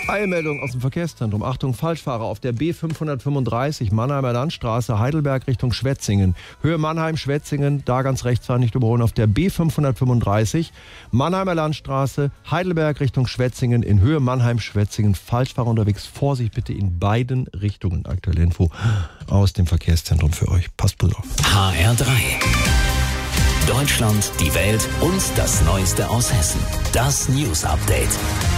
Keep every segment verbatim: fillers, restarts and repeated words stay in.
Eilmeldung aus dem Verkehrszentrum. Achtung, Falschfahrer auf der B fünfhundertfünfunddreißig Mannheimer Landstraße, Heidelberg Richtung Schwetzingen. Höhe Mannheim-Schwetzingen, da ganz rechts fahren, nicht überholen, auf der B fünfhundertfünfunddreißig Mannheimer Landstraße, Heidelberg Richtung Schwetzingen, in Höhe Mannheim-Schwetzingen. Falschfahrer unterwegs, Vorsicht bitte in beiden Richtungen. Aktuelle Info aus dem Verkehrszentrum für euch. Passt bloß auf. H R drei. Deutschland, die Welt und das Neueste aus Hessen. Das News Update.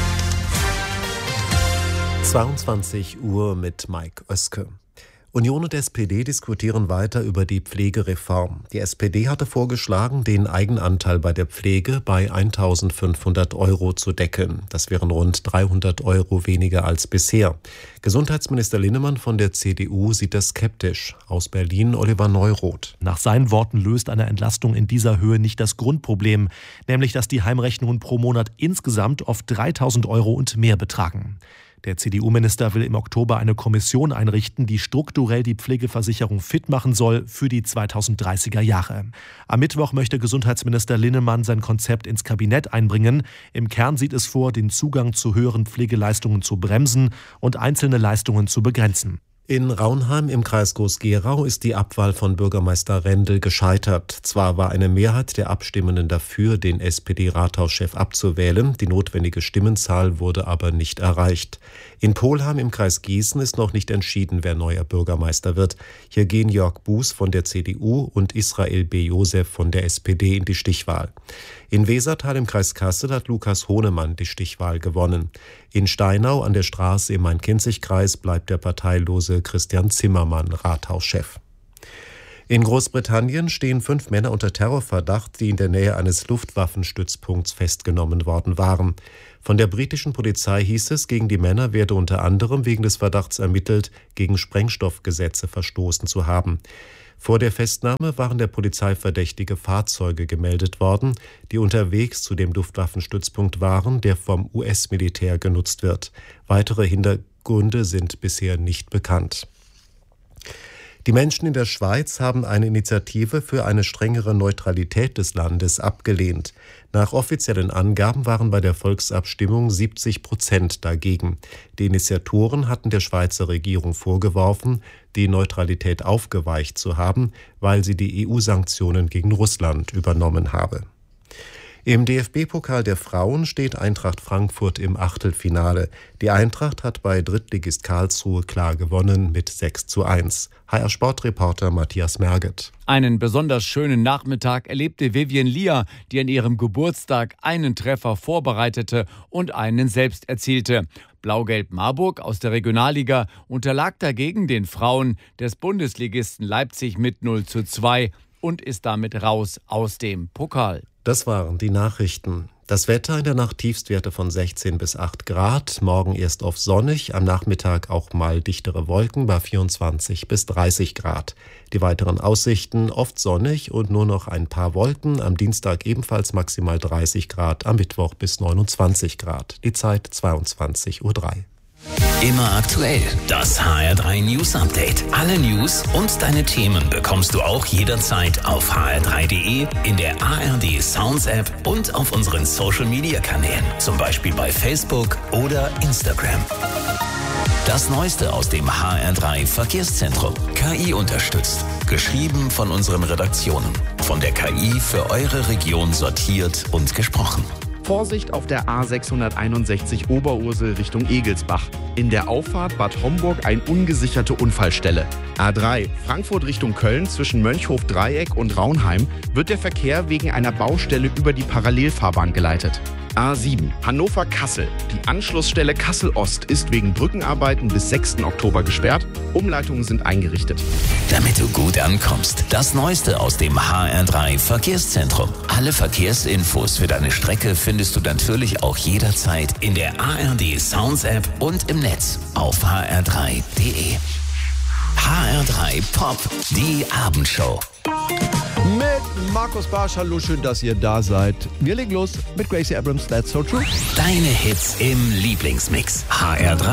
zweiundzwanzig Uhr mit Mike Oeske. Union und S P D diskutieren weiter über die Pflegereform. Die S P D hatte vorgeschlagen, den Eigenanteil bei der Pflege bei eintausendfünfhundert Euro zu decken. Das wären rund dreihundert Euro weniger als bisher. Gesundheitsminister Linnemann von der C D U sieht das skeptisch. Aus Berlin Oliver Neuroth. Nach seinen Worten löst eine Entlastung in dieser Höhe nicht das Grundproblem, nämlich dass die Heimrechnungen pro Monat insgesamt oft dreitausend Euro und mehr betragen. Der C D U-Minister will im Oktober eine Kommission einrichten, die strukturell die Pflegeversicherung fit machen soll für die zweitausenddreißiger Jahre. Am Mittwoch möchte Gesundheitsminister Linnemann sein Konzept ins Kabinett einbringen. Im Kern sieht es vor, den Zugang zu höheren Pflegeleistungen zu bremsen und einzelne Leistungen zu begrenzen. In Raunheim im Kreis Groß-Gerau ist die Abwahl von Bürgermeister Rendel gescheitert. Zwar war eine Mehrheit der Abstimmenden dafür, den S P D-Rathauschef abzuwählen, die notwendige Stimmenzahl wurde aber nicht erreicht. In Polheim im Kreis Gießen ist noch nicht entschieden, wer neuer Bürgermeister wird. Hier gehen Jörg Buß von der C D U und Israel B. Josef von der S P D in die Stichwahl. In Wesertal im Kreis Kassel hat Lukas Hohnemann die Stichwahl gewonnen. In Steinau an der Straße im Main-Kinzig-Kreis bleibt der parteilose Christian Zimmermann Rathauschef. In Großbritannien stehen fünf Männer unter Terrorverdacht, die in der Nähe eines Luftwaffenstützpunkts festgenommen worden waren. Von der britischen Polizei hieß es, gegen die Männer werde unter anderem wegen des Verdachts ermittelt, gegen Sprengstoffgesetze verstoßen zu haben. Vor der Festnahme waren der Polizei verdächtige Fahrzeuge gemeldet worden, die unterwegs zu dem Luftwaffenstützpunkt waren, der vom U S-Militär genutzt wird. Weitere Hintergründe sind bisher nicht bekannt. Die Menschen in der Schweiz haben eine Initiative für eine strengere Neutralität des Landes abgelehnt. Nach offiziellen Angaben waren bei der Volksabstimmung siebzig Prozent dagegen. Die Initiatoren hatten der Schweizer Regierung vorgeworfen, die Neutralität aufgeweicht zu haben, weil sie die E U-Sanktionen gegen Russland übernommen habe. Im D F B-Pokal der Frauen steht Eintracht Frankfurt im Achtelfinale. Die Eintracht hat bei Drittligist Karlsruhe klar gewonnen mit sechs zu eins. H R-Sportreporter Matthias Merget. Einen besonders schönen Nachmittag erlebte Vivien Lier, die an ihrem Geburtstag einen Treffer vorbereitete und einen selbst erzielte. Blau-Gelb Marburg aus der Regionalliga unterlag dagegen den Frauen des Bundesligisten Leipzig mit null zu zwei und ist damit raus aus dem Pokal. Das waren die Nachrichten. Das Wetter in der Nacht Tiefstwerte von sechzehn bis acht Grad, morgen erst auf sonnig, am Nachmittag auch mal dichtere Wolken bei vierundzwanzig bis dreißig Grad. Die weiteren Aussichten oft sonnig und nur noch ein paar Wolken, am Dienstag ebenfalls maximal dreißig Grad, am Mittwoch bis neunundzwanzig Grad. Die Zeit zweiundzwanzig Uhr drei. Immer aktuell. Das H R drei News Update. Alle News und deine Themen bekommst du auch jederzeit auf h r drei punkt d e, in der A R D Sounds App und auf unseren Social Media Kanälen. Zum Beispiel bei Facebook oder Instagram. Das Neueste aus dem H R drei Verkehrszentrum. K I unterstützt. Geschrieben von unseren Redaktionen. Von der K I für eure Region sortiert und gesprochen. Vorsicht auf der A sechshunderteinundsechzig Oberursel Richtung Egelsbach. In der Auffahrt Bad Homburg eine ungesicherte Unfallstelle. A drei Frankfurt Richtung Köln zwischen Mönchhof-Dreieck und Raunheim wird der Verkehr wegen einer Baustelle über die Parallelfahrbahn geleitet. A sieben Hannover-Kassel. Die Anschlussstelle Kassel-Ost ist wegen Brückenarbeiten bis sechsten Oktober gesperrt. Umleitungen sind eingerichtet. Damit du gut ankommst, das Neueste aus dem H R drei Verkehrszentrum. Alle Verkehrsinfos für deine Strecke findest du natürlich auch jederzeit in der A R D Sounds App und im Netz auf h r drei punkt d e. H R drei Pop, die Abendshow. Mit Markus Barsch, hallo, schön, dass ihr da seid. Wir legen los mit Gracie Abrams, That's So True. Deine Hits im Lieblingsmix. H R drei.